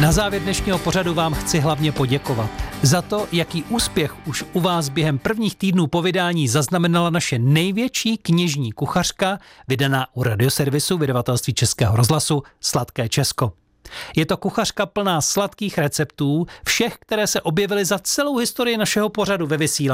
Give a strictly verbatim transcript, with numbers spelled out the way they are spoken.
Na závěr dnešního pořadu vám chci hlavně poděkovat za to, jaký úspěch už u vás během prvních týdnů po vydání zaznamenala naše největší knižní kuchařka, vydaná u radioservisu vydavatelství Českého rozhlasu Sladké Česko. Je to kuchařka plná sladkých receptů, všech, které se objevily za celou historii našeho pořadu ve vysílání.